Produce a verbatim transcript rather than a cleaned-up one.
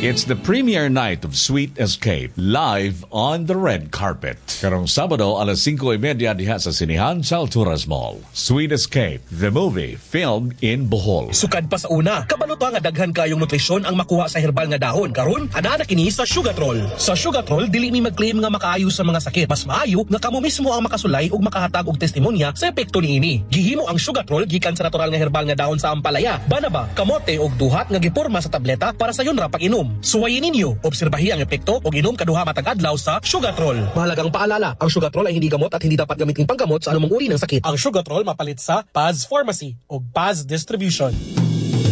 It's the premiere night of Sweet Escape, live on the red carpet. Karong Sabado, alas singko trenta diha sa Sinihan sa Alturas Mall. Sweet Escape, the movie, filmed in Bohol. Sukad pa sa una, kabalo ta nga daghan kayong nutrisyon ang makuha sa herbal nga dahon. Karon, ana na kini sa Sugatrol. Sa Sugatrol, dili mi mag-claim nga makaayo sa mga sakit. Mas maayo nga kamo mismo ang makasulay ug makahatag og testimonya sa epekto niini. Gihimo ang Sugatrol gikan sa natural nga herbal nga dahon sa ampalaya, banaba, kamote ug duhat nga giporma sa tableta para sa yon ra pag-inom. Suwayin ninyo, obserbahi ang epekto o inom kaduha matag adlaw sa Sugatrol. Mahalagang paalala, ang Sugatrol ay hindi gamot at hindi dapat gamitin panggamot sa anumang uri ng sakit. Ang Sugatrol mapalit sa Paz Pharmacy o Paz Distribution.